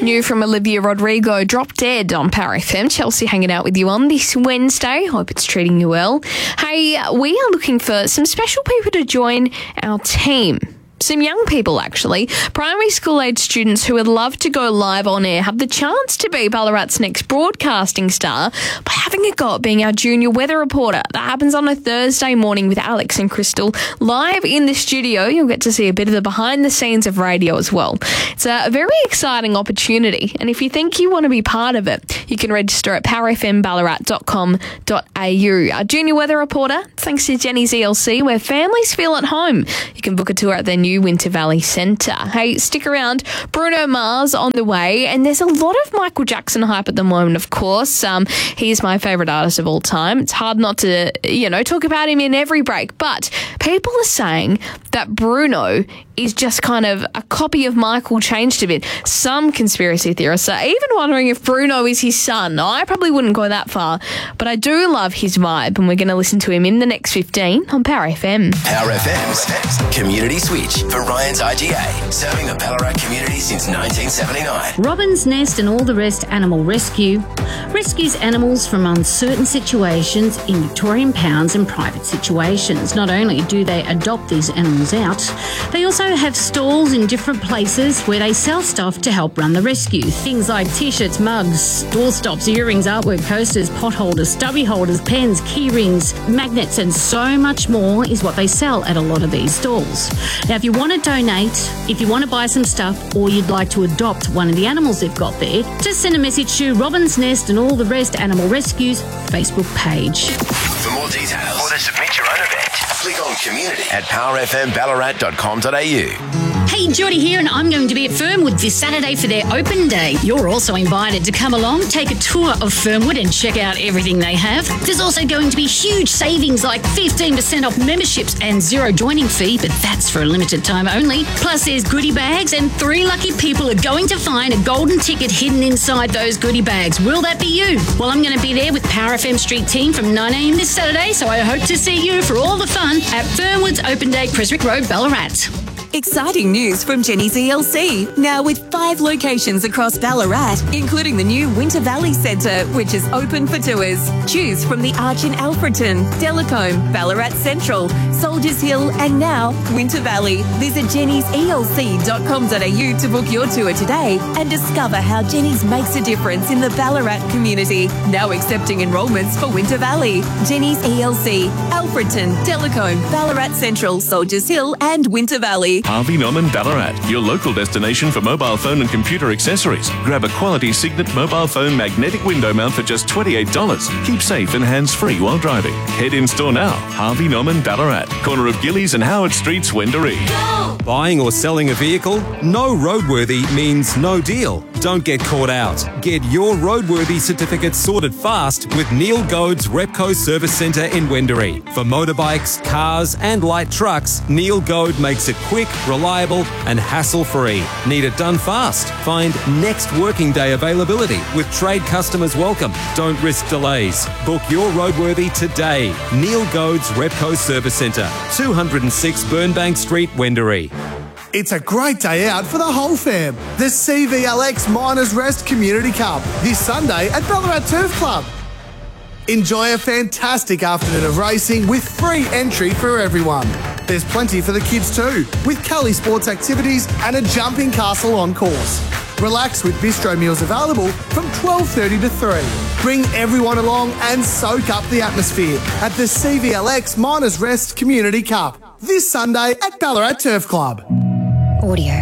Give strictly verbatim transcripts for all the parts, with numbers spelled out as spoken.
New from Olivia Rodrigo, Drop Dead on Power F M. Chelsea hanging out with you on this Wednesday. Hope it's treating you well. Hey, we are looking for some special people to join our team. Some young people, actually. Primary school-age students who would love to go live on air have the chance to be Ballarat's next broadcasting star by having a go at being our junior weather reporter. That happens on a Thursday morning with Alex and Crystal live in the studio. You'll get to see a bit of the behind the scenes of radio as well. It's a very exciting opportunity, and if you think you want to be part of it, you can register at power f m ballarat dot com dot a u. Our junior weather reporter, thanks to Jenny's E L C, where families feel at home. You can book a tour at their new Winter Valley Centre. Hey, stick around. Bruno Mars on the way, and there's a lot of Michael Jackson hype at the moment, of course. Um, he's my favourite artist of all time. It's hard not to, you know, talk about him in every break, but people are saying that Bruno is just kind of a copy of Michael changed a bit. Some conspiracy theorists are even wondering if Bruno is his son. I probably wouldn't go that far, but I do love his vibe, and we're going to listen to him in the next fifteen on Power F M. Power F M's Community Switch for Ryan's I G A, serving the Ballarat community since nineteen seventy-nine. Robin's Nest and All the Rest Animal Rescue rescues animals from uncertain situations in Victorian pounds and private situations. Not only do they adopt these animals out, they also have stalls in different places where they sell stuff to help run the rescue. Things like t-shirts, mugs, doorstops, earrings, artwork, coasters, pot holders, stubby holders, pens, key rings, magnets, and so much more is what they sell at a lot of these stalls. Now, if you want to donate, if you want to buy some stuff, or you'd like to adopt one of the animals they've got there, just send a message to Robin's Nest and All the Rest Animal Rescue's Facebook page. For more details or to submit your own event, click on community at power f m ballarat dot com dot a u. Hey, Geordie here, and I'm going to be at Fernwood this Saturday for their open day. You're also invited to come along, take a tour of Fernwood and check out everything they have. There's also going to be huge savings like fifteen percent off memberships and zero joining fee, but that's for a limited time only. Plus there's goodie bags, and three lucky people are going to find a golden ticket hidden inside those goodie bags. Will that be you? Well, I'm going to be there with Power F M Street Team from nine a m this Saturday, so I hope to see you for all the fun at Fernwood's Open Day, Creswick Road, Ballarat. Exciting news from Jenny's E L C, now with five locations across Ballarat, including the new Winter Valley Centre, which is open for tours. Choose from the Arch in Alfreton, Delacombe, Ballarat Central, Soldiers Hill, and now Winter Valley. Visit jennies e l c dot com dot a u to book your tour today and discover how Jenny's makes a difference in the Ballarat community. Now accepting enrolments for Winter Valley. Jenny's E L C, Alfreton, Delacombe, Ballarat Central, Soldiers Hill, and Winter Valley. Harvey Norman Ballarat, your local destination for mobile phone and computer accessories. Grab a quality Signet mobile phone magnetic window mount for just twenty-eight dollars. Keep safe and hands-free while driving. Head in store now. Harvey Norman Ballarat, corner of Gillies and Howard Streets, Wendouree. Buying or selling a vehicle? No roadworthy means no deal. Don't get caught out. Get your roadworthy certificate sorted fast with Neil Goad's Repco Service Centre in Wendouree. For motorbikes, cars and light trucks, Neil Goad makes it quick, reliable and hassle-free. Need it done fast? Find next working day availability with trade customers welcome. Don't risk delays. Book your roadworthy today. Neil Goad's Repco Service Centre, two oh six Burnbank Street, Wendouree. It's a great day out for the whole fam. The C V L X Miners Rest Community Cup this Sunday at Ballarat Turf Club. Enjoy a fantastic afternoon of racing with free entry for everyone. There's plenty for the kids too, with Cali sports activities and a jumping castle on course. Relax with bistro meals available from twelve thirty to three. Bring everyone along and soak up the atmosphere at the C V L X Miners Rest Community Cup this Sunday at Ballarat Turf Club. Audio.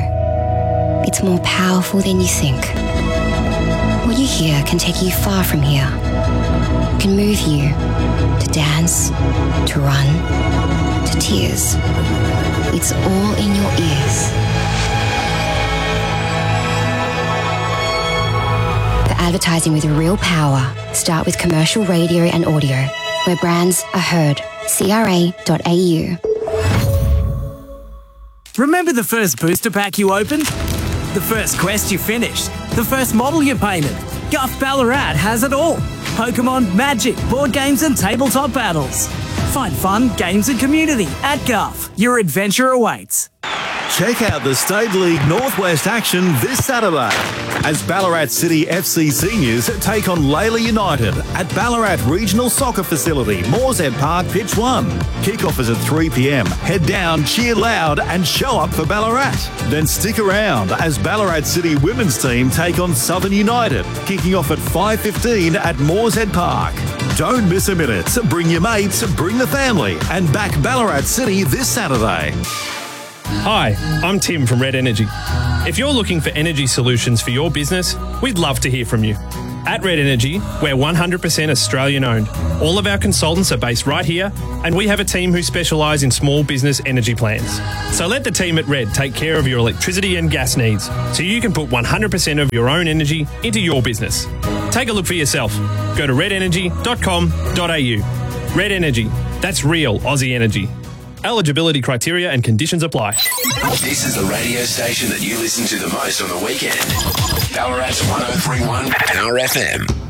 It's more powerful than you think. What you hear can take you far from here. It can move you to dance, to run, to tears. It's all in your ears. For advertising with real power, start with commercial radio and audio, where brands are heard. C R A dot A U. Remember the first booster pack you opened? The first quest you finished? The first model you painted? Guff Ballarat has it all. Pokemon, Magic, board games and tabletop battles. Find fun, games and community at Guff. Your adventure awaits. Check out the State League Northwest action this Saturday as Ballarat City F C seniors take on Layla United at Ballarat Regional Soccer Facility, Morshead Park, Pitch one. Kickoff is at three p m. Head down, cheer loud and show up for Ballarat. Then stick around as Ballarat City women's team take on Southern United, kicking off at five fifteen at Morshead Park. Don't miss a minute. Bring your mates, bring the family and back Ballarat City this Saturday. Hi, I'm Tim from Red Energy. If you're looking for energy solutions for your business, we'd love to hear from you. At Red Energy, we're one hundred percent Australian owned. All of our consultants are based right here, and we have a team who specialise in small business energy plans. So let the team at Red take care of your electricity and gas needs, so you can put one hundred percent of your own energy into your business. Take a look for yourself. Go to red energy dot com dot a u. Red Energy, that's real Aussie energy. Eligibility criteria and conditions apply. This is the radio station that you listen to the most on the weekend. Ballarat's one oh three point one Power F M.